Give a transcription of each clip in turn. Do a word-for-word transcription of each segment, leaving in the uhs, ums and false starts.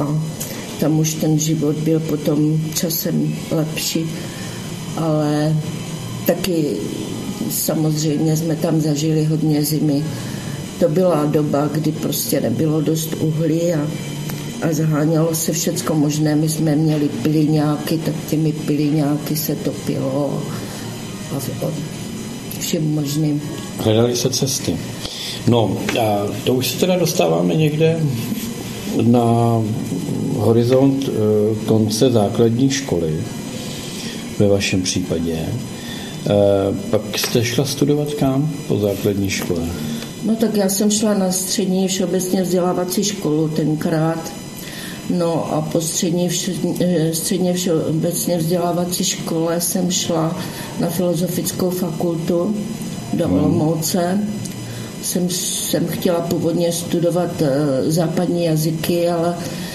a tam už ten život byl potom časem lepší, ale taky samozřejmě jsme tam zažili hodně zimy. To byla doba, kdy prostě nebylo dost uhlí a, a zahánělo se všecko možné. My jsme měli plyňáky, tak těmi plyňáky se topilo a, a všem možným. Hledali se cesty. No a to už se teda dostáváme někde na horizont konce základní školy, ve vašem případě. Pak jste šla studovat kam po základní škole? No tak já jsem šla na střední všeobecně vzdělávací školu tenkrát. No a po střední, středně všeobecně vzdělávací škole jsem šla na filozofickou fakultu do Olomouce. Jsem, jsem chtěla původně studovat západní jazyky, ale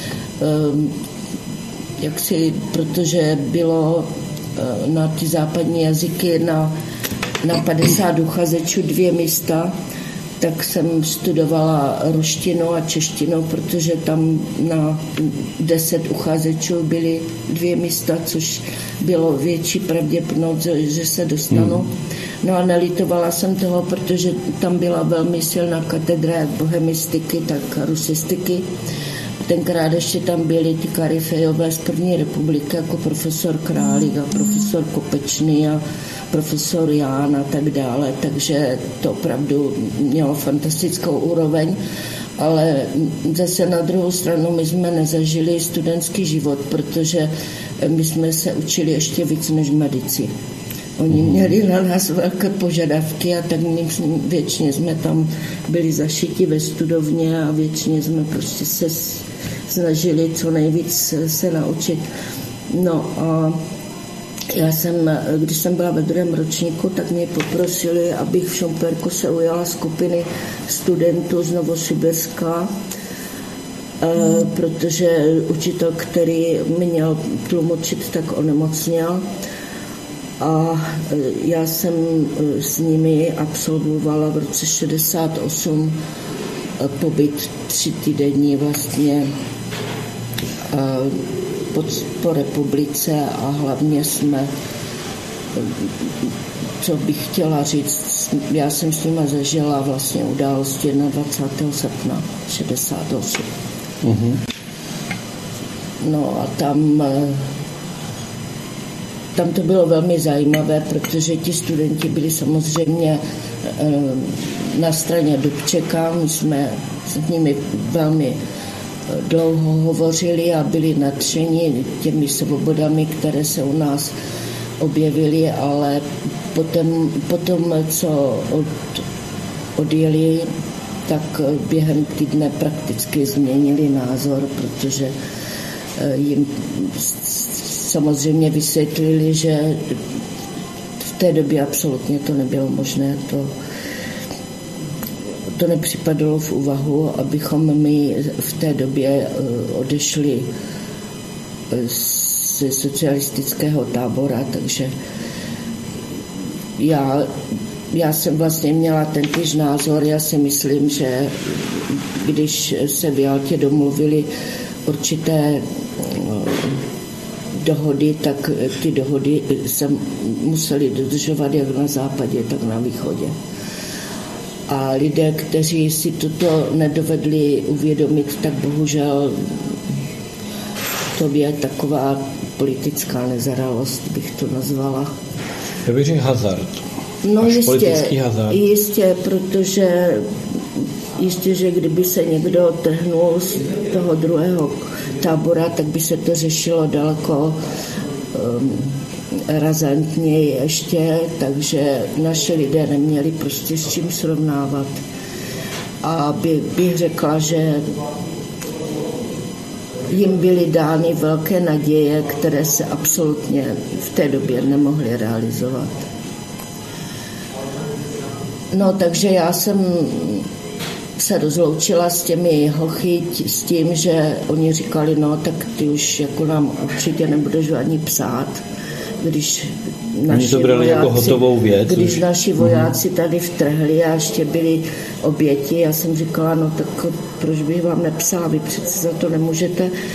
jaksi, protože bylo na ty západní jazyky na, na padesát uchazečů dvě místa, tak jsem studovala ruštinu a češtinu, protože tam na deset uchazečů byly dvě místa, což bylo větší pravděpodobnost, že se dostanu. Hmm. No a nelitovala jsem toho, protože tam byla velmi silná katedra jak bohemistiky, tak rusistiky. Tenkrát ještě tam byli ty Karifejové z první republiky, jako profesor Králík a profesor Kopečný a profesor Ján a tak dále, takže to opravdu mělo fantastickou úroveň, ale zase na druhou stranu my jsme nezažili studentský život, protože my jsme se učili ještě víc než medici. Oni měli na nás velké požadavky a tak my většině jsme tam byli zašiti ve studovně a většině jsme prostě se snažili co nejvíc se naučit. No a já jsem, když jsem byla ve druhém ročníku, tak mě poprosili, abych v Šumperku se ujala skupiny studentů z Novosibirska, protože učitel, který měl tlumočit, tak onemocněl. A já jsem s nimi absolvovala v roce šedesát osm pobyt tři týdenní vlastně po, po republice a hlavně jsme, co bych chtěla říct, já jsem s nimi zažila vlastně události dvacátého prvního srpna šedesát osm. Uh-huh. No a tam Tam to bylo velmi zajímavé, protože ti studenti byli samozřejmě na straně Dubčeka. My jsme s nimi velmi dlouho hovořili a byli nadšeni těmi svobodami, které se u nás objevily, ale potom, potom co od, odjeli, tak během týdne prakticky změnili názor, protože jim samozřejmě vysvětlili, že v té době absolutně to nebylo možné, to, to nepřipadalo v úvahu, abychom my v té době odešli z socialistického tábora, takže já, já jsem vlastně měla tentýž názor, já si myslím, že když se v Jaltě domluvili určité dohody, tak ty dohody se museli dodržovat jak na západě, tak na východě. A lidé, kteří si toto nedovedli uvědomit, tak bohužel to je taková politická nezralost, bych to nazvala. To bych řekl hazard. No až jistě, politický hazard. Jistě, protože jistě, že kdyby se někdo trhnul z toho druhého tábora, tak by se to řešilo daleko um, razantněji ještě, takže naše lidé neměli prostě s čím srovnávat. A by, bych řekla, že jim byly dány velké naděje, které se absolutně v té době nemohly realizovat. No, takže já jsem se rozloučila s těmi hochy s tím, že oni říkali, no tak ty už jako nám určitě nebudeš ani psát, když naši to brali vojáci, jako hotovou věc. Když už. naši vojáci tady vtrhli a ještě byli oběti, já jsem říkala, no tak proč bych vám nepsala, vy přece za to nemůžete.